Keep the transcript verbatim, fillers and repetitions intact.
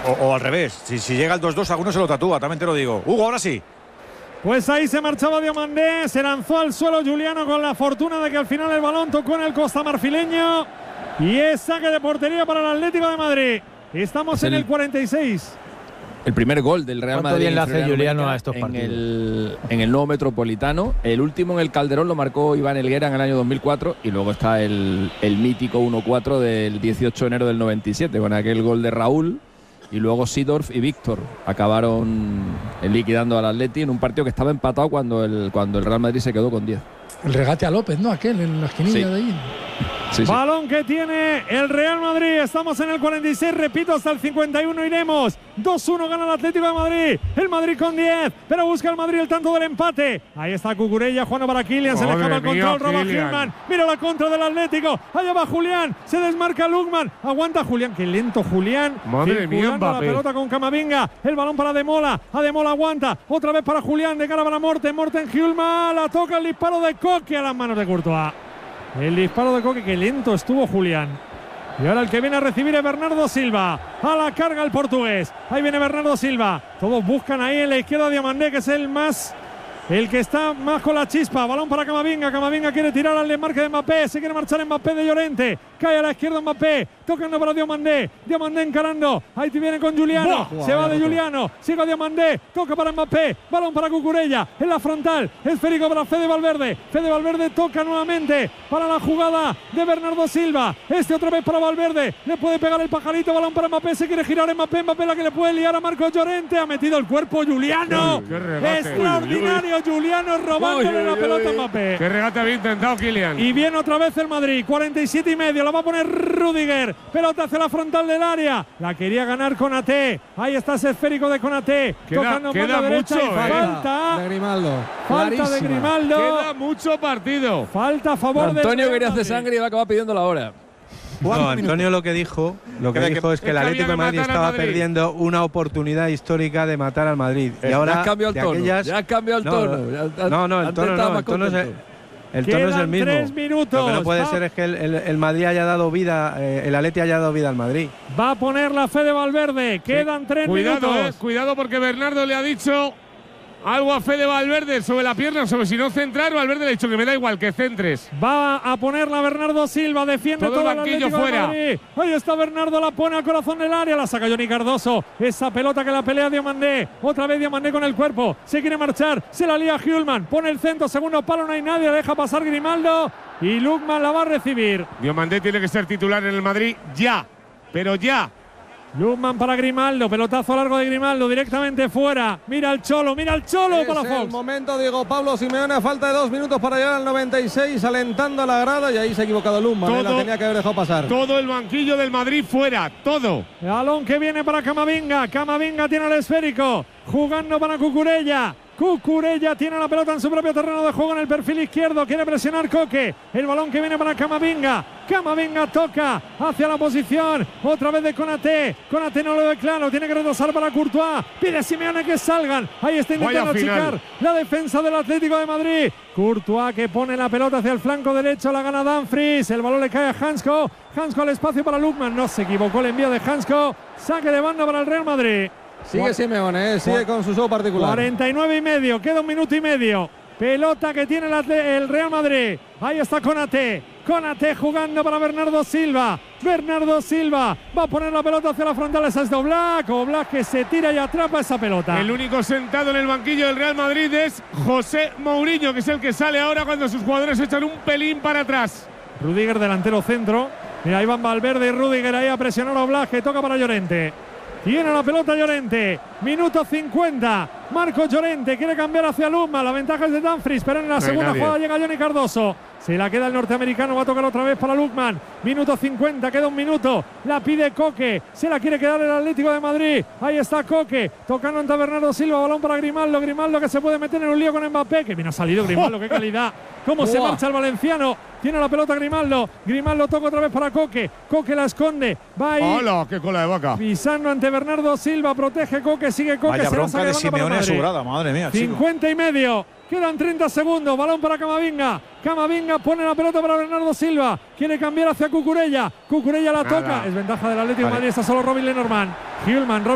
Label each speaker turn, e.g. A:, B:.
A: O, o al revés, si, si llega el dos dos, alguno se lo tatúa, también te lo digo. Hugo, ahora sí.
B: Pues ahí se marchaba Diomandé, se lanzó al suelo Juliano con la fortuna de que al final el balón tocó en el costamarfileño y es saque de portería para el Atlético de Madrid. Estamos en el, el cuarenta y seis.
C: El primer gol del Real Madrid.
D: Bien le hace Juliano a estos
C: en
D: partidos.
C: El, en el nuevo Metropolitano. El último en el Calderón lo marcó Iván Helguera en el año dos mil cuatro y luego está el, el mítico uno cuatro del dieciocho de enero del noventa y siete con aquel gol de Raúl. Y luego Seedorf y Víctor acabaron liquidando al Atleti en un partido que estaba empatado cuando el, cuando el Real Madrid se quedó con diez.
E: El regate a López, ¿no? Aquel en la esquinilla sí. de ahí.
B: Sí, sí. Balón que tiene el Real Madrid. Estamos en el cuarenta y seis, repito, hasta el cincuenta y uno iremos. dos uno gana el Atlético de Madrid. El Madrid con diez, pero busca el Madrid el tanto del empate. Ahí está Cucurella, Juan para Kylian. Se le escapa el control, roba Gilman. Mira la contra del Atlético. Allá va Julián. Se desmarca Lukman. Aguanta Julián. Qué lento Julián.
F: Madre mía, Mbappé.
B: La pelota con Camavinga. El balón para Demola. A Demola aguanta. Otra vez para Julián. De cara para Morten. Morten Gilman. La toca el disparo de Coque a las manos de Courtois. El disparo de Coque, que lento estuvo Julián. Y ahora el que viene a recibir es Bernardo Silva. A la carga el portugués. Ahí viene Bernardo Silva. Todos buscan ahí en la izquierda a Diomandé, que es el más... El que está más con la chispa. Balón para Camavinga. Camavinga quiere tirar al desmarque de Mbappé. Se quiere marchar Mbappé de Llorente. Cae a la izquierda Mbappé. Tocando para Diomandé. Diomandé encarando. Ahí viene con Juliano. ¡Buah! Se va de Juliano. Sigue a Diomandé. Toca para Mbappé. Balón para Cucurella. En la frontal. Esférico para Fede Valverde. Fede Valverde toca nuevamente para la jugada de Bernardo Silva. Este otra vez para Valverde. Le puede pegar el pajarito. Balón para Mbappé. Se quiere girar Mbappé. Mbappé la que le puede liar a Marcos Llorente. Ha metido el cuerpo Juliano.
F: Uy, qué regate.
B: Extraordinario. Juliano robándole uy, uy, la pelota a Mbappé.
F: Qué regate había intentado Kylian.
B: Y viene otra vez el Madrid. cuarenta y siete y medio. La va a poner Rüdiger. Pelota hacia la frontal del área. La quería ganar Konaté. Ahí está ese esférico de Konaté.
F: Queda,
B: tocando
F: queda
B: mucho.
F: Eh.
B: Falta
D: de Grimaldo.
B: Falta
D: Clarísima.
B: de Grimaldo.
F: Queda mucho partido.
B: Falta a favor de
C: Antonio quería hacer sangre y va a acabar pidiendo la hora.
G: No, Antonio lo que dijo, lo que dijo es que el Atlético de Madrid estaba Madrid. perdiendo una oportunidad histórica de matar al Madrid.
C: Eh,
G: y ahora
C: ya has cambiado el tono.
G: Aquellas,
C: ya has cambiado el
G: no,
C: tono.
G: No, no, no, el tono no. El tono es el, el, tono es el mismo.
B: Tres minutos.
G: Lo que no puede
B: va.
G: ser es que el, el, el Madrid haya dado vida, eh, el Atleti haya dado vida al Madrid.
B: Va a poner la Fede Valverde. Quedan sí. tres
F: cuidado,
B: minutos.
F: Eh, cuidado porque Bernardo le ha dicho algo a Fede Valverde sobre la pierna, sobre si no centrar. Valverde le ha dicho que me da igual, que centres.
B: Va a ponerla Bernardo Silva, defiende todo, todo el banquillo fuera. Ahí está Bernardo, la pone al corazón del área, la saca Johnny Cardoso. Esa pelota que la pelea Diomandé. Otra vez Diomandé con el cuerpo. Se quiere marchar, se la lía Hjulman. Pone el centro, segundo palo, no hay nadie. Deja pasar Grimaldo y Lukman la va a recibir.
F: Diomandé tiene que ser titular en el Madrid ya, pero ya.
B: Lukman para Grimaldo, pelotazo largo de Grimaldo, directamente fuera. Mira el Cholo, mira el Cholo
D: es
B: para Fox.
D: El momento, Diego Pablo Simeone, a falta de dos minutos para llegar al noventa y seis, alentando a la grada, y ahí se ha equivocado Lukman, todo, la tenía que haber dejado pasar.
F: Todo el banquillo del Madrid fuera, todo.
B: El balón que viene para Camavinga, Camavinga tiene el esférico, jugando para Cucurella. Cucurella tiene la pelota en su propio terreno de juego en el perfil izquierdo. Quiere presionar Coque. El balón que viene para Camavinga. Camavinga toca hacia la posición. Otra vez de Konaté. Konaté no lo ve claro. Tiene que retrasar para Courtois. Pide Simeone que salgan. Ahí está intentando achicar la defensa del Atlético de Madrid. Courtois que pone la pelota hacia el flanco derecho. La gana Dumfries. El balón le cae a Hansko. Hansko al espacio para Lukman. No se equivocó el envío de Hansko. Saque de banda para el Real Madrid.
D: Sigue Simeone, eh, sigue con su show particular.
B: cuarenta y nueve y medio, queda un minuto y medio. Pelota que tiene el Real Madrid. Ahí está Konaté. Konaté jugando para Bernardo Silva. Bernardo Silva va a poner la pelota hacia la frontal. Esa es de Oblak. Oblak que se tira y atrapa esa pelota.
F: El único sentado en el banquillo del Real Madrid es José Mourinho, que es el que sale ahora cuando sus jugadores echan un pelín para atrás.
B: Rüdiger delantero centro. Mira, ahí van Valverde y Rüdiger ahí a presionar a Oblak, que toca para Llorente. Tiene la pelota Llorente. Minuto cincuenta. Marcos Llorente quiere cambiar hacia Lukman. La ventaja es de Dumfries, pero en la no segunda jugada llega Johnny Cardoso. Se la queda el norteamericano. Va a tocar otra vez para Lukman. Minuto cincuenta. Queda un minuto. La pide Coque. Se la quiere quedar el Atlético de Madrid. Ahí está Coque. Tocando ante Bernardo Silva. Balón para Grimaldo. Grimaldo que se puede meter en un lío con Mbappé. Que bien ha salido Grimaldo. Qué calidad. Cómo se marcha el valenciano. Tiene la pelota Grimaldo. Grimaldo toca otra vez para Coque. Coque la esconde. Va ahí.
F: ¡Hola! ¡Qué cola de vaca!
B: Pisando ante Bernardo Silva. Protege Coque. Sigue Coque.
A: Vaya
B: se
A: bronca de Simeone asegurada. Madre mía,
B: cincuenta y medio. Quedan treinta segundos. Balón para Camavinga. Camavinga pone la pelota para Bernardo Silva. Quiere cambiar hacia Cucurella. Cucurella la toca. Es ventaja del Atlético de Madrid. Está solo Robin Lenormand. Hjulman.